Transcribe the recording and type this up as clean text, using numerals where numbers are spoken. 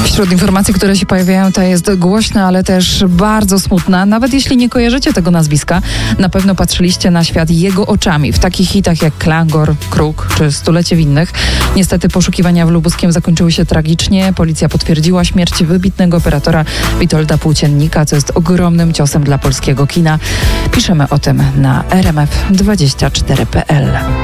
Wśród informacji, które się pojawiają, to jest głośna, ale też bardzo smutna. Nawet jeśli nie kojarzycie tego nazwiska, na pewno patrzyliście na świat jego oczami. W takich hitach jak Klangor, Kruk czy Stulecie Winnych. Niestety poszukiwania w Lubuskiem zakończyły się tragicznie. Policja potwierdziła śmierć wybitnego operatora Witolda Płóciennika, co jest ogromnym ciosem dla polskiego kina. Piszemy o tym na rmf24.pl.